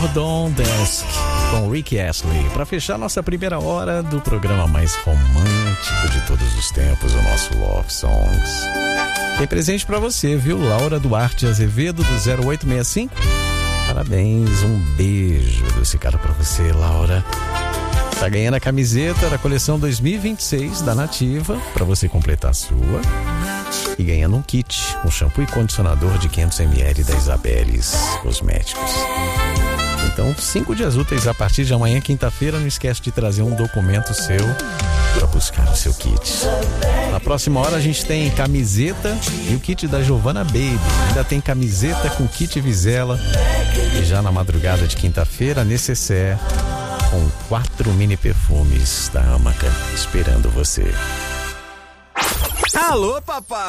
Cordon Desk com Rick Astley, para fechar nossa primeira hora do programa mais romântico de todos os tempos, o nosso Love Songs. Tem presente para você, viu? Laura Duarte Azevedo, do 0865. Parabéns, um beijo desse cara para você, Laura. Tá ganhando a camiseta da coleção 2026 da Nativa, para você completar a sua. E ganhando um kit, um shampoo e condicionador de 500ml da Isabeles Cosméticos. Então, 5 dias úteis a partir de amanhã, quinta-feira. Não esquece de trazer um documento seu para buscar o seu kit. Na próxima hora a gente tem camiseta e o kit da Giovanna Baby. Ainda tem camiseta com kit Vizela. E já na madrugada de quinta-feira, necessaire com 4 mini perfumes da Amaca esperando você. Alô, papai!